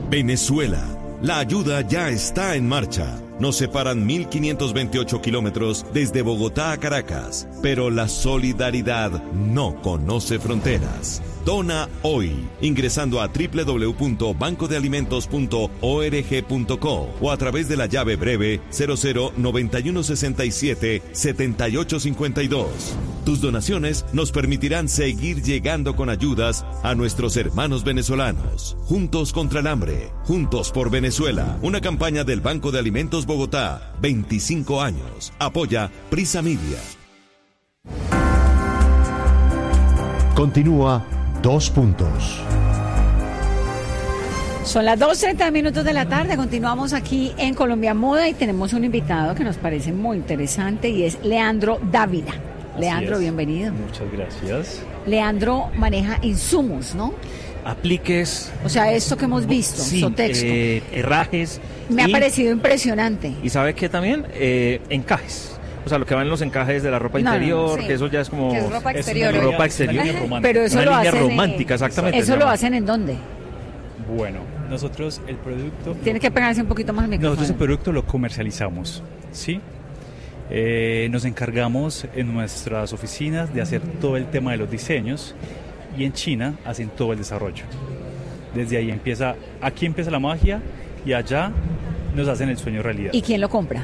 Venezuela. La ayuda ya está en marcha. Nos separan 1.528 kilómetros desde Bogotá a Caracas, pero la solidaridad no conoce fronteras. Dona hoy, ingresando a www.bancodealimentos.org.co o a través de la llave breve 0091677852. Tus donaciones nos permitirán seguir llegando con ayudas a nuestros hermanos venezolanos. Juntos contra el hambre, juntos por Venezuela. Una campaña del Banco de Alimentos Bogotá, 25 años. Apoya Prisa Media. Continúa 2 puntos. Son las 2:30 de la tarde, continuamos aquí en Colombia Moda y tenemos un invitado que nos parece muy interesante y es Leandro Dávila. Leandro, bienvenido. Muchas gracias. Leandro maneja insumos, ¿no? Apliques. O sea, esto que hemos visto, sí, Sotexco. Herrajes. Me ha parecido impresionante. ¿Y sabe qué también? Encajes. O sea, lo que va en los encajes de la ropa interior, sí. Que eso ya es como... Que es ropa exterior. Es ropa exterior. Pero eso lo hacen... romántica, exactamente. ¿Eso lo hacen en dónde? Bueno, nosotros el producto... Tiene que pegarse un poquito más al micrófono. Nosotros el producto lo comercializamos, ¿sí? Nos encargamos en nuestras oficinas de hacer todo el tema de los diseños y en China hacen todo el desarrollo. Desde ahí aquí empieza la magia y allá nos hacen el sueño realidad. ¿Y quién lo compra?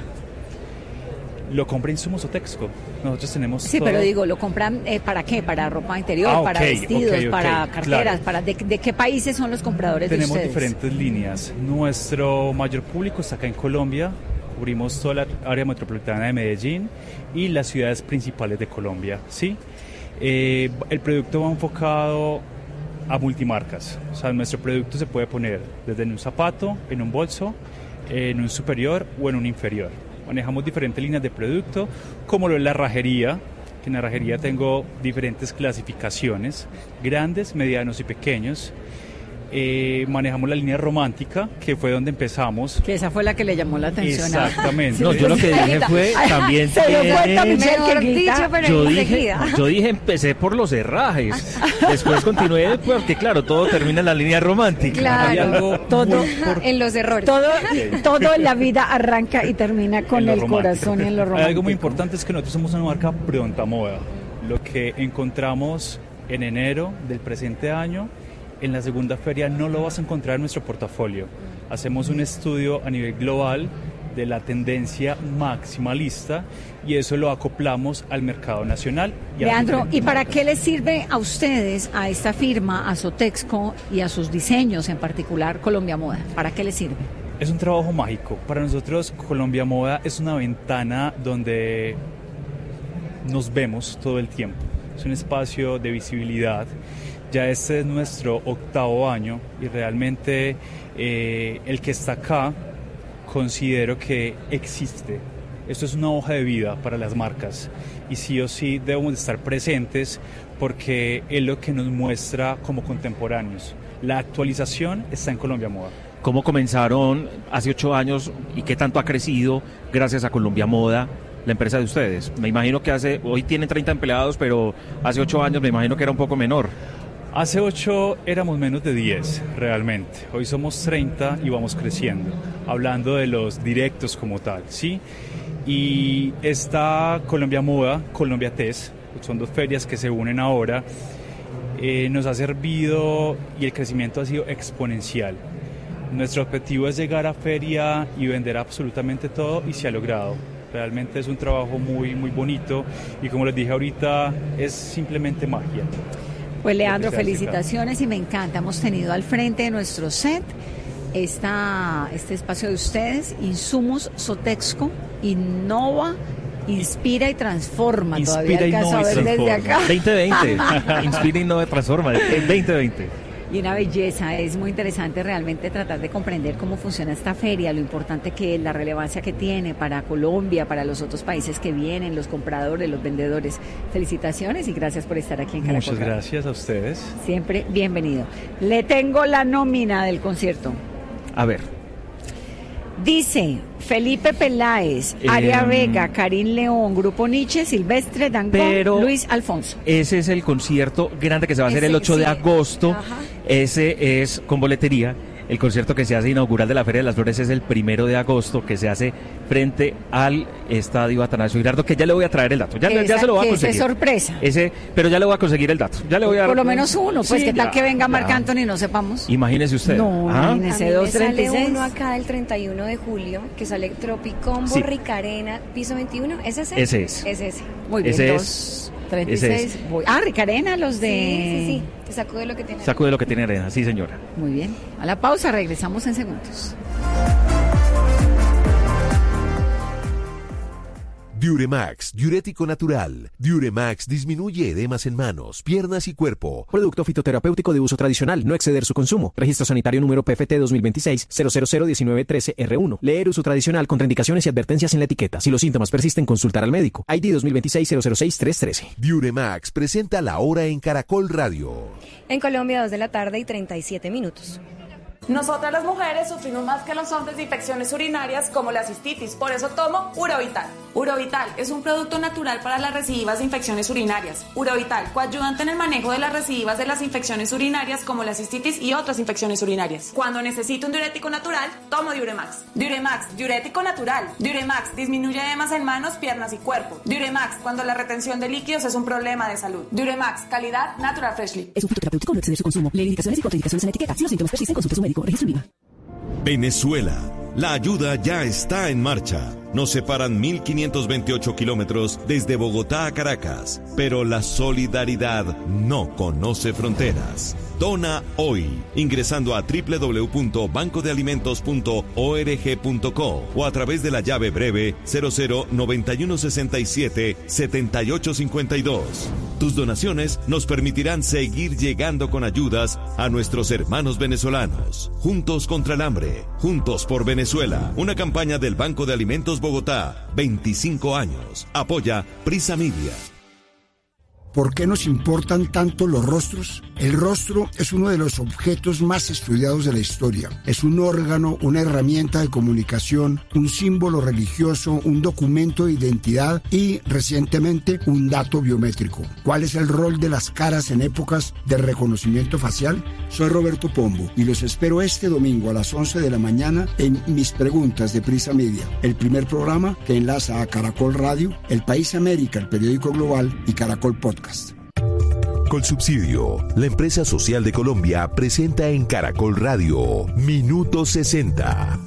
Lo compra Insumos Sotexco. Nosotros tenemos Sí, todo... pero digo, ¿lo compran para qué? ¿Para ropa interior? ¿Para vestidos? ¿Para carteras? Claro. ¿De qué países son los compradores de ustedes? Tenemos diferentes líneas. Nuestro mayor público está acá en Colombia. Cubrimos toda la área metropolitana de Medellín y las ciudades principales de Colombia, ¿sí? El producto va enfocado a multimarcas. O sea, nuestro producto se puede poner desde en un zapato, en un bolso, en un superior o en un inferior. Manejamos diferentes líneas de producto, como lo es la herrajería, que en la herrajería tengo diferentes clasificaciones, grandes, medianos y pequeños. Manejamos la línea romántica, que fue donde empezamos. Que esa fue la que le llamó la atención. Exactamente. No, yo lo que dije fue también se dio cuenta, Michelle, que dicho, pero yo dije empecé por los herrajes, después continué porque claro, todo termina en la línea romántica. Claro, todo en los errores. Todo en la vida arranca y termina con el corazón y en lo romántico. Algo muy importante es que nosotros somos una marca pronta moda. Lo que encontramos en enero del presente año, en la segunda feria no lo vas a encontrar en nuestro portafolio. Hacemos un estudio a nivel global de la tendencia maximalista y eso lo acoplamos al mercado nacional. Leandro, ¿y para qué les sirve a ustedes, a esta firma, a Sotexco y a sus diseños, en particular Colombia Moda? ¿Para qué les sirve? Es un trabajo mágico. Para nosotros Colombia Moda es una ventana donde nos vemos todo el tiempo. Es un espacio de visibilidad. Ya este es nuestro 8º año y realmente el que está acá considero que existe. Esto es una hoja de vida para las marcas y sí o sí debemos de estar presentes porque es lo que nos muestra como contemporáneos. La actualización está en Colombia Moda. ¿Cómo comenzaron hace 8 años y qué tanto ha crecido gracias a Colombia Moda la empresa de ustedes? Me imagino que hoy tienen 30 empleados, pero hace 8 años me imagino que era un poco menor. Hace 8 éramos menos de 10 realmente, hoy somos 30 y vamos creciendo, hablando de los directos como tal, ¿sí? Y esta Colombia Moda, Colombia TES, son 2 ferias que se unen ahora, nos ha servido y el crecimiento ha sido exponencial. Nuestro objetivo es llegar a feria y vender absolutamente todo y se ha logrado. Realmente es un trabajo muy, muy bonito y como les dije ahorita, es simplemente magia. Pues Leandro, felicitaciones y me encanta. Hemos tenido al frente de nuestro set este espacio de ustedes, Insumos Sotexco, innova, inspira y transforma. Inspira, todavía alcanzo a ver desde acá. 2020, inspira, innova y transforma, 2020. Y una belleza, es muy interesante realmente tratar de comprender cómo funciona esta feria, lo importante que es, la relevancia que tiene para Colombia, para los otros países que vienen, los compradores, los vendedores. Felicitaciones y gracias por estar aquí en Caracol. Muchas gracias a ustedes. Siempre bienvenido. Le tengo la nómina del concierto. A ver. Dice Felipe Peláez, Aria Vega, Karim León, Grupo Nietzsche, Silvestre Dangond, Luis Alfonso. Ese es el concierto grande que se va a hacer el 8 de agosto. Ajá. Ese es con boletería. el concierto que se hace inaugural de la Feria de las Flores es el 1 de agosto, que se hace frente al Estadio Atanasio Girardot, que ya le voy a traer el dato. Ya se lo voy a conseguir. Es sorpresa. Pero ya le voy a conseguir el dato. Ya le voy a por lo menos uno, pues sí, qué tal ya, que venga Marc ya. Anthony y no sepamos. Imagínese usted. No, imagínese, a mí me sale 236. uno acá el 31 de julio, que sale Tropicombo, Sí. Ricarena, piso 21. ¿Es ese? Ese es. Es ese. Muy bien, Ese 236. Ricarena, los de... Sí. Te sacude lo que tiene. Sacude lo que tiene arena, sí señora. Muy bien. A la pausa, regresamos en segundos. Diuremax, diurético natural. Diuremax disminuye edemas en manos, piernas y cuerpo. Producto fitoterapéutico de uso tradicional, no exceder su consumo. Registro sanitario número PFT 2026-0001913-R1. Leer uso tradicional, contraindicaciones y advertencias en la etiqueta. Si los síntomas persisten, consultar al médico. ID 2026-006-313. Diuremax presenta La Hora en Caracol Radio. En Colombia, 2 de la tarde y 37 minutos. Nosotras las mujeres sufrimos más que los hombres de infecciones urinarias como la cistitis, por eso tomo Urovital. Urovital es un producto natural para las recidivas de infecciones urinarias. Urovital, coayudante en el manejo de las recidivas de las infecciones urinarias como la cistitis y otras infecciones urinarias. Cuando necesito un diurético natural, tomo Diuremax. Diuremax, diurético natural. Diuremax disminuye edemas en manos, piernas y cuerpo. Diuremax, cuando la retención de líquidos es un problema de salud. Diuremax, calidad Natural Freshly. Es un fitoterapéutico, no exceder su consumo. Leer indicaciones y contraindicaciones en la etiqueta. Si los síntomas persisten, consulte a su médico. Registro IVA. Venezuela. La ayuda ya está en marcha. Nos separan 1.528 kilómetros desde Bogotá a Caracas, pero la solidaridad no conoce fronteras. Dona hoy, ingresando a www.bancodealimentos.org.co o a través de la llave breve 009167-7852. Tus donaciones nos permitirán seguir llegando con ayudas a nuestros hermanos venezolanos. Juntos contra el hambre, juntos por Venezuela. Una campaña del Banco de Alimentos Bogotá, 25 años. Apoya Prisa Media. ¿Por qué nos importan tanto los rostros? El rostro es uno de los objetos más estudiados de la historia. Es un órgano, una herramienta de comunicación, un símbolo religioso, un documento de identidad y, recientemente, un dato biométrico. ¿Cuál es el rol de las caras en épocas de reconocimiento facial? Soy Roberto Pombo y los espero este domingo a las 11 de la mañana en Mis Preguntas de Prisa Media, el primer programa que enlaza a Caracol Radio, El País América, el periódico global y Caracol Podcast. Colsubsidio, la empresa social de Colombia, presenta en Caracol Radio Minuto 60.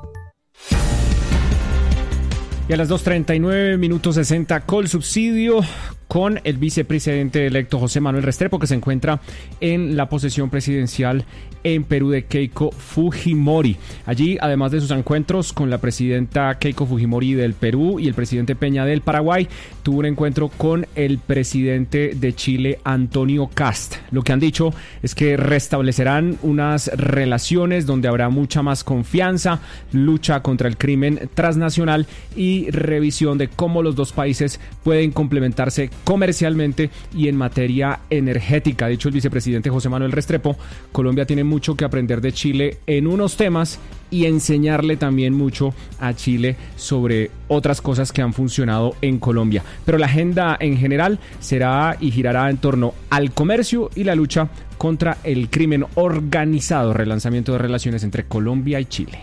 Y a las 2:39, minuto 60, Colsubsidio, con el vicepresidente electo José Manuel Restrepo, que se encuentra en la posesión presidencial en Perú de Keiko Fujimori. Allí, además de sus encuentros con la presidenta Keiko Fujimori del Perú y el presidente Peña del Paraguay, tuvo un encuentro con el presidente de Chile, Antonio Kast. Lo que han dicho es que restablecerán unas relaciones donde habrá mucha más confianza, lucha contra el crimen transnacional y revisión de cómo los dos países pueden complementarse comercialmente y en materia energética. Ha dicho el vicepresidente José Manuel Restrepo, Colombia tiene mucho que aprender de Chile en unos temas y enseñarle también mucho a Chile sobre otras cosas que han funcionado en Colombia. Pero la agenda en general será y girará en torno al comercio y la lucha contra el crimen organizado, relanzamiento de relaciones entre Colombia y Chile.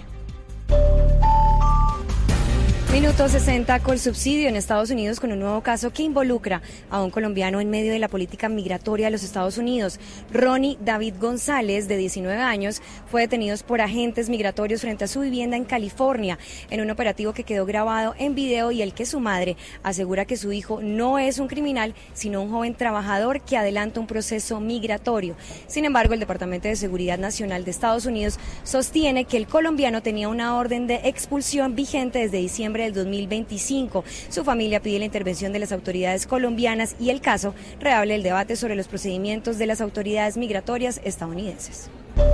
Minuto 60, Colsubsidio en Estados Unidos con un nuevo caso que involucra a un colombiano en medio de la política migratoria de los Estados Unidos. Ronnie David González, de 19 años, fue detenido por agentes migratorios frente a su vivienda en California en un operativo que quedó grabado en video y el que su madre asegura que su hijo no es un criminal, sino un joven trabajador que adelanta un proceso migratorio. Sin embargo, el Departamento de Seguridad Nacional de Estados Unidos sostiene que el colombiano tenía una orden de expulsión vigente desde diciembre del 2025. Su familia pide la intervención de las autoridades colombianas y el caso reabre el debate sobre los procedimientos de las autoridades migratorias estadounidenses.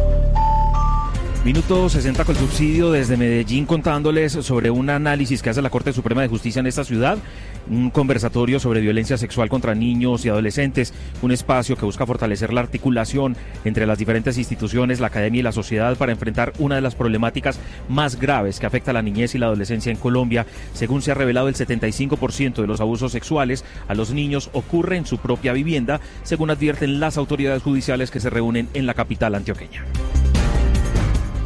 Minuto 60 Colsubsidio desde Medellín, contándoles sobre un análisis que hace la Corte Suprema de Justicia en esta ciudad, un conversatorio sobre violencia sexual contra niños y adolescentes, un espacio que busca fortalecer la articulación entre las diferentes instituciones, la academia y la sociedad para enfrentar una de las problemáticas más graves que afecta a la niñez y la adolescencia en Colombia. Según se ha revelado, el 75% de los abusos sexuales a los niños ocurre en su propia vivienda, según advierten las autoridades judiciales que se reúnen en la capital antioqueña.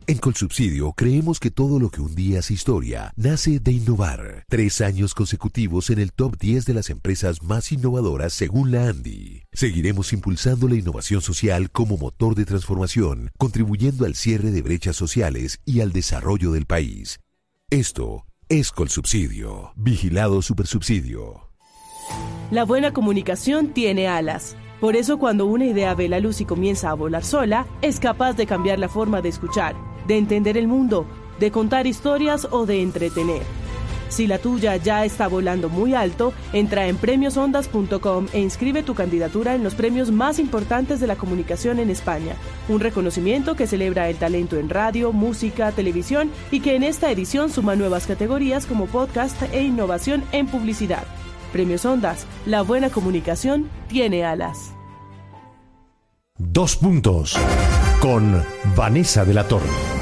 En Colsubsidio creemos que todo lo que un día hace historia nace de innovar. 3 años consecutivos en el top 10 de las empresas más innovadoras según la ANDI. Seguiremos impulsando la innovación social como motor de transformación, contribuyendo al cierre de brechas sociales y al desarrollo del país. Esto es Colsubsidio. Vigilado Supersubsidio. La buena comunicación tiene alas. Por eso cuando una idea ve la luz y comienza a volar sola, es capaz de cambiar la forma de escuchar, de entender el mundo, de contar historias o de entretener. Si la tuya ya está volando muy alto, entra en premiosondas.com e inscribe tu candidatura en los premios más importantes de la comunicación en España. Un reconocimiento que celebra el talento en radio, música, televisión y que en esta edición suma nuevas categorías como podcast e innovación en publicidad. Premios Ondas, la buena comunicación tiene alas. 2 puntos con Vanessa de la Torre.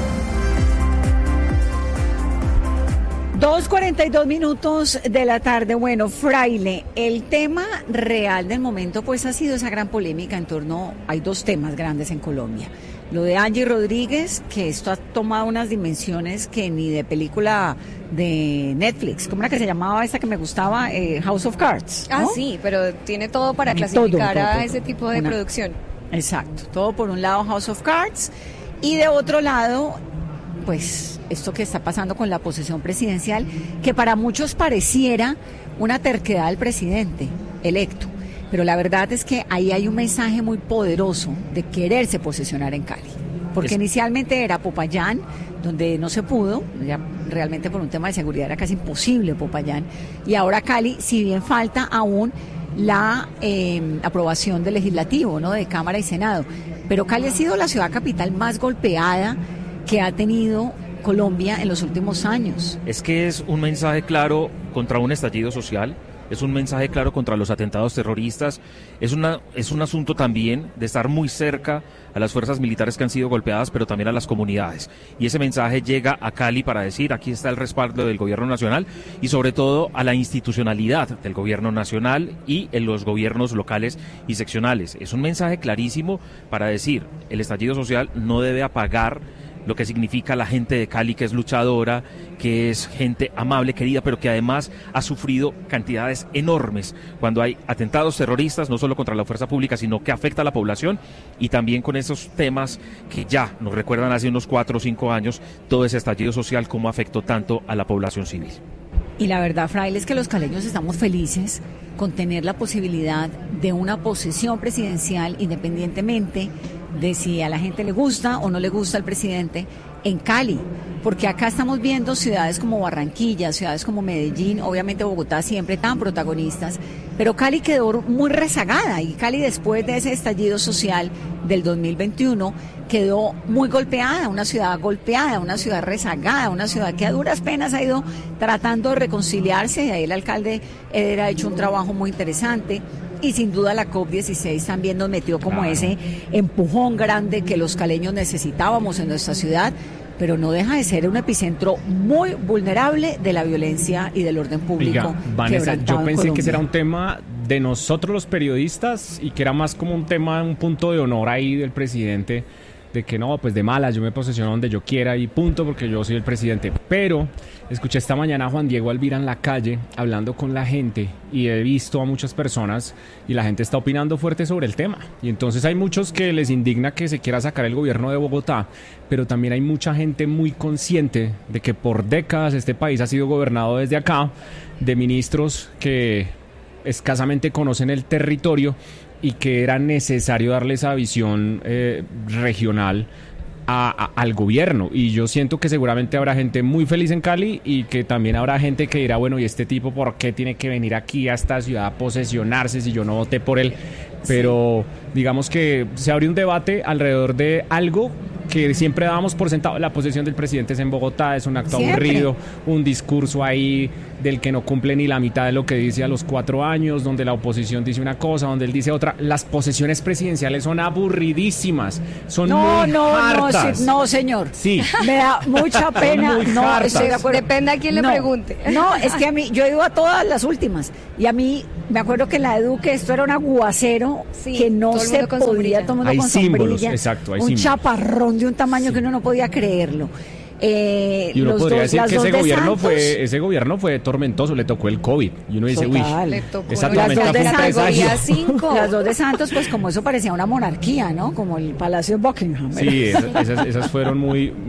2:42 de la tarde. Bueno, Fraile, el tema real del momento pues ha sido esa gran polémica en torno, hay 2 temas grandes en Colombia. Lo de Angie Rodríguez, que esto ha tomado unas dimensiones que ni de película de Netflix, ¿cómo era que se llamaba esta que me gustaba? House of Cards, ¿no? Ah, sí, pero tiene todo para clasificar todo. A ese tipo de producción. Exacto, todo por un lado House of Cards y de otro lado, pues esto que está pasando con la posesión presidencial, que para muchos pareciera una terquedad del presidente electo. Pero la verdad es que ahí hay un mensaje muy poderoso de quererse posesionar en Cali. Porque inicialmente era Popayán, donde no se pudo, ya realmente por un tema de seguridad era casi imposible Popayán. Y ahora Cali, si bien falta aún la aprobación del legislativo, ¿no? De Cámara y Senado. Pero Cali ha sido la ciudad capital más golpeada que ha tenido Colombia en los últimos años. Es que es un mensaje claro contra un estallido social. Es un mensaje claro contra los atentados terroristas, es un asunto también de estar muy cerca a las fuerzas militares que han sido golpeadas, pero también a las comunidades. Y ese mensaje llega a Cali para decir, aquí está el respaldo del gobierno nacional y sobre todo a la institucionalidad del gobierno nacional y en los gobiernos locales y seccionales. Es un mensaje clarísimo para decir, el estallido social no debe apagar lo que significa la gente de Cali, que es luchadora, que es gente amable, querida, pero que además ha sufrido cantidades enormes cuando hay atentados terroristas, no solo contra la fuerza pública, sino que afecta a la población, y también con esos temas que ya nos recuerdan hace unos 4 o 5 años, todo ese estallido social, cómo afectó tanto a la población civil. Y la verdad, Fraile, es que los caleños estamos felices con tener la posibilidad de una posesión presidencial, independientemente de si a la gente le gusta o no le gusta el presidente, en Cali, porque acá estamos viendo ciudades como Barranquilla, ciudades como Medellín, obviamente Bogotá siempre tan protagonistas, pero Cali quedó muy rezagada y Cali después de ese estallido social del 2021 quedó muy golpeada, una ciudad rezagada, una ciudad que a duras penas ha ido tratando de reconciliarse, y ahí el alcalde ha hecho un trabajo muy interesante. Y sin duda la COP16 también nos metió como ese empujón grande que los caleños necesitábamos en nuestra ciudad, pero no deja de ser un epicentro muy vulnerable de la violencia y del orden público. Oiga, Vanessa, yo pensé que ese era un tema de nosotros los periodistas y que era más como un tema, un punto de honor ahí del presidente, de que no, pues de malas, yo me posesiono donde yo quiera y punto, porque yo soy el presidente. Pero escuché esta mañana a Juan Diego Alvira en la calle hablando con la gente y he visto a muchas personas y la gente está opinando fuerte sobre el tema. Y entonces hay muchos que les indigna que se quiera sacar el gobierno de Bogotá, pero también hay mucha gente muy consciente de que por décadas este país ha sido gobernado desde acá, de ministros que escasamente conocen el territorio y que era necesario darle esa visión regional al gobierno. Y yo siento que seguramente habrá gente muy feliz en Cali y que también habrá gente que dirá, bueno, ¿y este tipo por qué tiene que venir aquí a esta ciudad a posesionarse si yo no voté por él? Pero digamos que se abrió un debate alrededor de algo que siempre dábamos por sentado. La posesión del presidente es en Bogotá, es un acto aburrido, un discurso ahí del que no cumple ni la mitad de lo que dice a los 4 años, donde la oposición dice una cosa, donde él dice otra. Las posesiones presidenciales son aburridísimas, son muy hartas. No, señor. Sí. Me da mucha pena. No, estoy de acuerdo. Depende a quién le pregunte. No, es que a mí, yo he ido a todas las últimas y a mí, me acuerdo que en la Edu que esto era un aguacero que no se podía, todo el mundo hay con símbolos, sombrilla, exacto, hay un símbolos. chaparrón son de un tamaño que uno no podía creerlo. Y uno podría decir que ese gobierno fue tormentoso, le tocó el COVID. Y uno dice, esa tormenta fue 3 años. Las dos de Santos, pues como eso parecía una monarquía, ¿no? Como el Palacio de Buckingham. Sí, esas fueron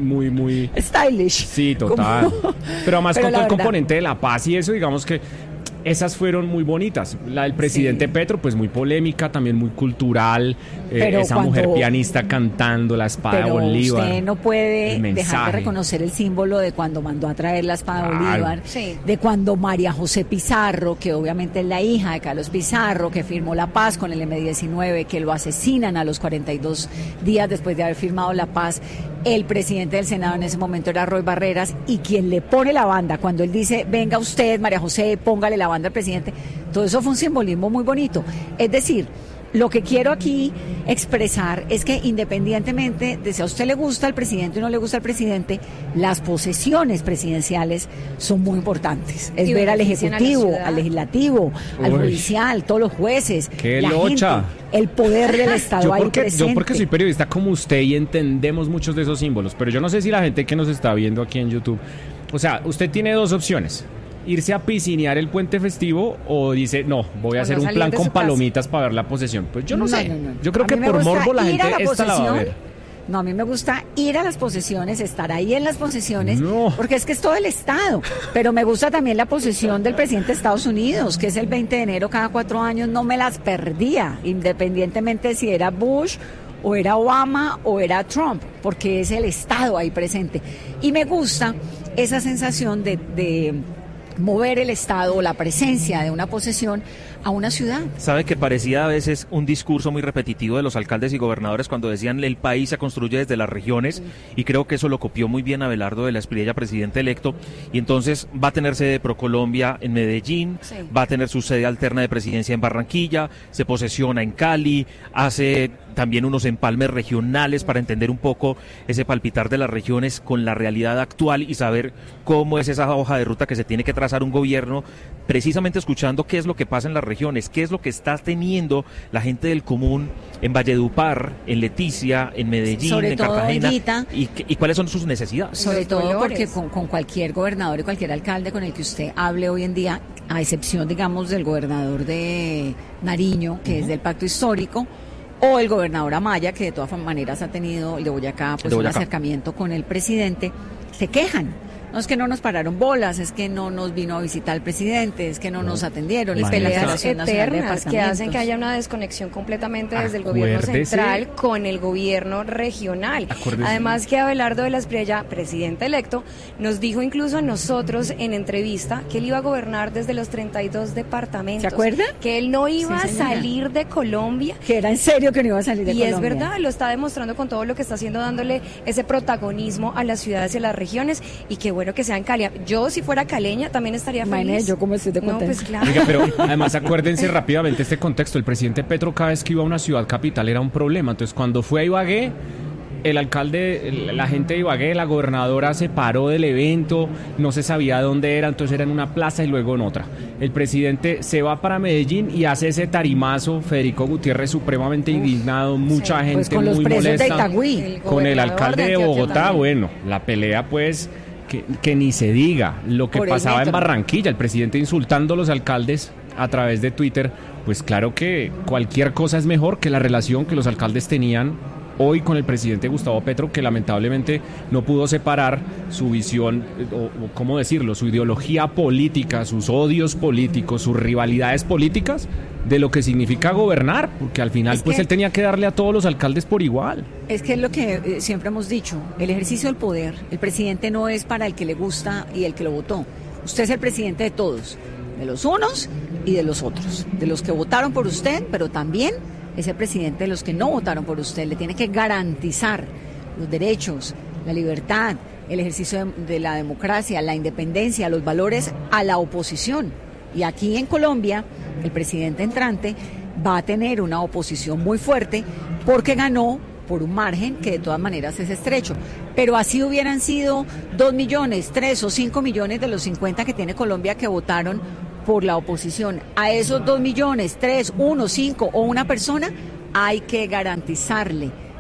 muy stylish. Sí, total. Pero además con todo el componente de la paz y eso, digamos que esas fueron muy bonitas. La del presidente Petro, pues muy polémica, también muy cultural. Esa mujer pianista cantando la espada de Bolívar. Usted no puede dejar de reconocer el símbolo de cuando mandó a traer la espada de Bolívar, de cuando María José Pizarro, que obviamente es la hija de Carlos Pizarro, que firmó la paz con el M-19, que lo asesinan a los 42 días después de haber firmado la paz. El presidente del Senado en ese momento era Roy Barreras, y quien le pone la banda, cuando él dice, venga usted, María José, póngale la banda al presidente, todo eso fue un simbolismo muy bonito. Es decir, lo que quiero aquí expresar es que independientemente de si a usted le gusta el presidente o no le gusta el presidente, las posesiones presidenciales son muy importantes. Es ver al Ejecutivo, al Legislativo, al Judicial, todos los jueces, la gente, el poder del Estado ahí presente. Yo porque soy periodista como usted y entendemos muchos de esos símbolos, pero yo no sé si la gente que nos está viendo aquí en YouTube, o sea, usted tiene dos opciones: irse a piscinear el puente festivo, o dice, no, voy a hacer un plan con palomitas para ver la posesión. Pues yo no sé. Yo creo que por morbo la gente esta la va a ver. No, a mí me gusta ir a las posesiones, estar ahí en las posesiones, porque es que es todo el Estado. Pero me gusta también la posesión del presidente de Estados Unidos, que es el 20 de enero cada 4 años. No me las perdía, independientemente si era Bush o era Obama o era Trump, porque es el Estado ahí presente. Y me gusta esa sensación de mover el Estado o la presencia de una posesión a una ciudad. ¿Sabe que parecía a veces un discurso muy repetitivo de los alcaldes y gobernadores cuando decían el país se construye desde las regiones? Y creo que eso lo copió muy bien Abelardo de la Espriella, presidente electo, y entonces va a tener sede de ProColombia en Medellín, va a tener su sede alterna de presidencia en Barranquilla, se posesiona en Cali, hace también unos empalmes regionales para entender un poco ese palpitar de las regiones con la realidad actual y saber cómo es esa hoja de ruta que se tiene que trazar un gobierno, precisamente escuchando qué es lo que pasa en las regiones, qué es lo que está teniendo la gente del común en Valledupar, en Leticia, en Medellín, en Cartagena, y cuáles son sus necesidades. Sobre todo porque con cualquier gobernador y cualquier alcalde con el que usted hable hoy en día, a excepción, digamos, del gobernador de Nariño, que es del Pacto Histórico, o el gobernador Amaya, que de todas maneras ha tenido, el de Boyacá, pues un acercamiento con el presidente, se quejan. No, es que no nos pararon bolas, es que no nos vino a visitar el presidente, es que no nos atendieron. Las peleas eternas que hacen que haya una desconexión completamente desde el gobierno central con el gobierno regional. Además que Abelardo de la Espriella, presidente electo, nos dijo incluso a nosotros en entrevista que él iba a gobernar desde los 32 departamentos. ¿Se acuerda? Que él no iba a salir de Colombia. Que era en serio que no iba a salir de Colombia. Y es verdad, lo está demostrando con todo lo que está haciendo, dándole ese protagonismo a las ciudades y a las regiones, y que bueno que sea en Cali. Yo, si fuera caleña, también estaría feliz. Yo como estoy de contenta. No, pues claro. Oiga, pero además acuérdense rápidamente este contexto. El presidente Petro, cada vez que iba a una ciudad capital era un problema. Entonces, cuando fue a Ibagué, el alcalde, la gente de Ibagué, la gobernadora se paró del evento, no se sabía dónde era, entonces era en una plaza y luego en otra. El presidente se va para Medellín y hace ese tarimazo, Federico Gutiérrez supremamente indignado, mucha gente pues con muy los presos molesta. De Itagüí. Con el alcalde de Bogotá, también. Bueno, la pelea pues... Que ni se diga lo que pasaba en Barranquilla, el presidente insultando a los alcaldes a través de Twitter. Pues claro que cualquier cosa es mejor que la relación que los alcaldes tenían hoy con el presidente Gustavo Petro, que lamentablemente no pudo separar su visión, o cómo decirlo, su ideología política, sus odios políticos, sus rivalidades políticas, de lo que significa gobernar, porque al final pues él tenía que darle a todos los alcaldes por igual. Es que es lo que siempre hemos dicho, el ejercicio del poder, el presidente no es para el que le gusta y el que lo votó. Usted es el presidente de todos, de los unos y de los otros, de los que votaron por usted, pero también es el presidente de los que no votaron por usted. Le tiene que garantizar los derechos, la libertad, el ejercicio de la democracia, la independencia, los valores a la oposición. Y aquí en Colombia, el presidente entrante va a tener una oposición muy fuerte porque ganó por un margen que de todas maneras es estrecho. Pero así hubieran sido 2 millones, 3 o 5 millones de los 50 que tiene Colombia que votaron por la oposición. A esos 2 millones, 3, 1, 5 o una persona hay que garantizarle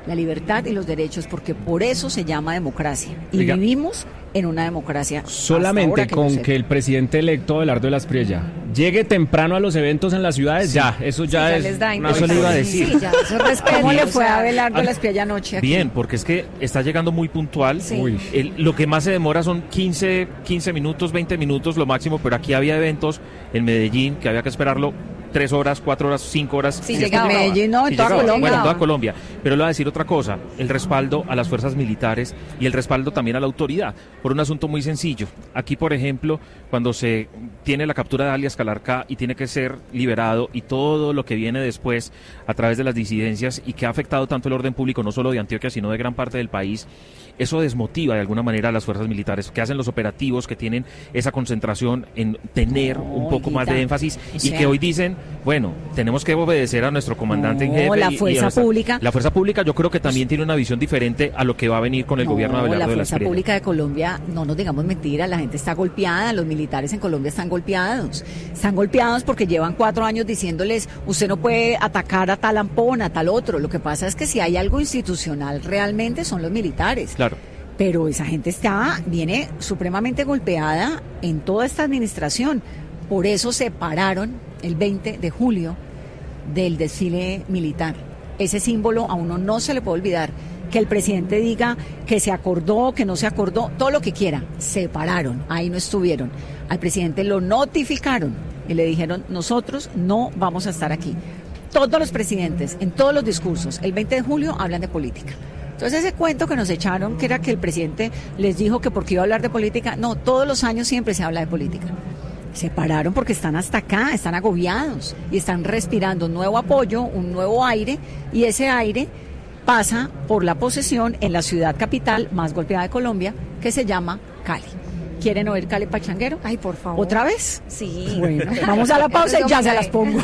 la libertad y los derechos, porque por eso se llama democracia. Y Oiga, vivimos en una democracia. solamente con que el presidente electo Abelardo de la Espriella llegue temprano a los eventos en las ciudades, ya, eso ya es... Eso le iba a decir. Sí, ya, eso es respeto. ¿Cómo le fue a Abelardo de la Espriella anoche aquí? Bien, porque es que está llegando muy puntual. Sí. Uy. Lo que más se demora son 15 minutos, 20 minutos lo máximo, pero aquí había eventos en Medellín que había que esperarlo 3 horas, 4 horas, 5 horas. Sí, llegaba. En Medellín, no, en toda Colombia. Bueno, en toda Colombia. Pero le voy a decir otra cosa, el respaldo a las fuerzas militares y el respaldo también a la autoridad, por un asunto muy sencillo. Aquí, por ejemplo, cuando se tiene la captura de alias Calarcá y tiene que ser liberado y todo lo que viene después a través de las disidencias y que ha afectado tanto el orden público, no solo de Antioquia, sino de gran parte del país, eso desmotiva de alguna manera a las fuerzas militares que hacen los operativos, que tienen esa concentración en tener un poco más de énfasis y que hoy dicen, bueno, tenemos que obedecer a nuestro comandante en jefe. La fuerza pública. La fuerza pública yo creo que también tiene una visión diferente a lo que va a venir con el gobierno de Abelardo de la Espriella. La fuerza pública de Colombia, no nos digamos mentiras, la gente está golpeada, los militares en Colombia están golpeados porque llevan 4 años diciéndoles, usted no puede atacar a tal ampón, a tal otro. Lo que pasa es que si hay algo institucional realmente son los militares. Claro. Pero esa gente viene supremamente golpeada en toda esta administración. Por eso se pararon el 20 de julio del desfile militar. Ese símbolo a uno no se le puede olvidar. Que el presidente diga que se acordó, que no se acordó, todo lo que quiera. Se pararon, ahí no estuvieron. Al presidente lo notificaron y le dijeron, nosotros no vamos a estar aquí. Todos los presidentes, en todos los discursos, el 20 de julio hablan de política. Entonces ese cuento que nos echaron, que era que el presidente les dijo que porque iba a hablar de política, no, todos los años siempre se habla de política. Se pararon porque están hasta acá, están agobiados y están respirando un nuevo apoyo, un nuevo aire, y ese aire pasa por la posesión en la ciudad capital más golpeada de Colombia, que se llama Cali. ¿Quieren oír Cali Pachanguero? Ay, por favor. ¿Otra vez? Sí. Bueno, vamos a la pausa y ya se las pongo.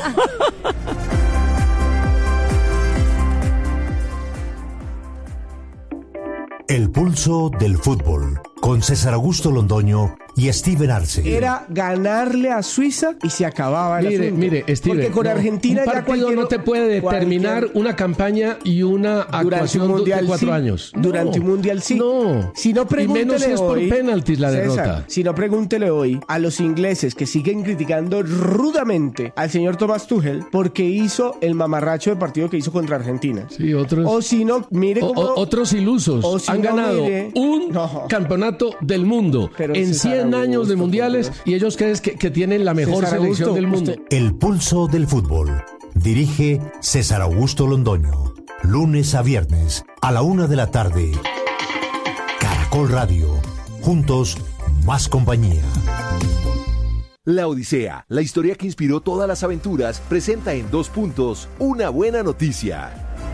El pulso del fútbol, con César Augusto Londoño y Steven Arce. Era ganarle a Suiza y se acababa el asunto. Mire, Steven, porque con Argentina un partido no te puede determinar una campaña y una actuación de 4 años. Durante un mundial sí. No. Si no, pregúntele y menos si es por hoy, penaltis la César, derrota. Si no, pregúntele hoy a los ingleses que siguen criticando rudamente al señor Thomas Tuchel porque hizo el mamarracho de partido que hizo contra Argentina. Sí, otros. O si no, mire cómo... otros ilusos han ganado un campeonato del mundo en 100 años de mundiales y ellos creen que tienen la mejor selección del mundo. El pulso del fútbol. Dirige César Augusto Londoño. Lunes a viernes a la 1:00 p.m. Caracol Radio. Juntos, más compañía. La Odisea, la historia que inspiró todas las aventuras, presenta en 2 puntos una buena noticia.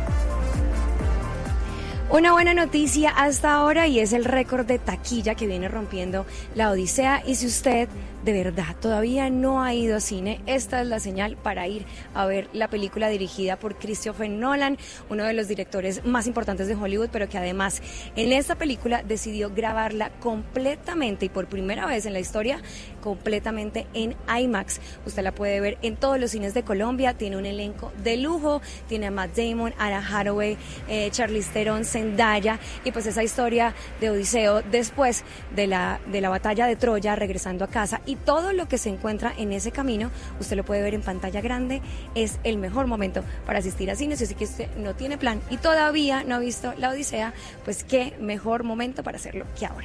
Una buena noticia hasta ahora y es el récord de taquilla que viene rompiendo La Odisea. Y si usted de verdad todavía no ha ido a cine, esta es la señal para ir a ver la película dirigida por Christopher Nolan, uno de los directores más importantes de Hollywood, pero que además en esta película decidió grabarla completamente y por primera vez en la historia completamente en IMAX. Usted la puede ver en todos los cines de Colombia, tiene un elenco de lujo, tiene a Matt Damon, Anna Hathaway, Charlize Theron, Zendaya, y pues esa historia de Odiseo después de la batalla de Troya, regresando a casa, y todo lo que se encuentra en ese camino, usted lo puede ver en pantalla grande. Es el mejor momento para asistir a cines, así que usted no tiene plan y todavía no ha visto La Odisea, pues qué mejor momento para hacerlo que ahora.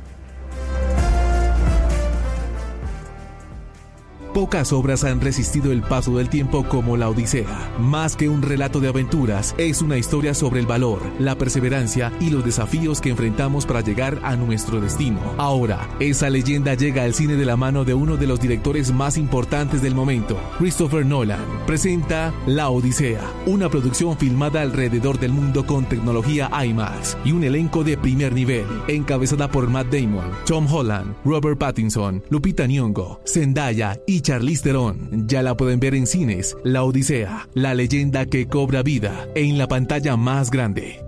Pocas obras han resistido el paso del tiempo como La Odisea. Más que un relato de aventuras, es una historia sobre el valor, la perseverancia y los desafíos que enfrentamos para llegar a nuestro destino. Ahora, esa leyenda llega al cine de la mano de uno de los directores más importantes del momento. Christopher Nolan presenta La Odisea, una producción filmada alrededor del mundo con tecnología IMAX y un elenco de primer nivel, encabezada por Matt Damon, Tom Holland, Robert Pattinson, Lupita Nyong'o, Zendaya y Charlize Theron. Ya la pueden ver en cines. La Odisea, la leyenda que cobra vida en la pantalla más grande.